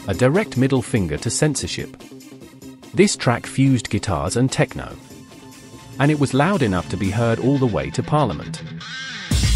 a direct middle finger to censorship. This track fused guitars and techno, and it was loud enough to be heard all the way to Parliament.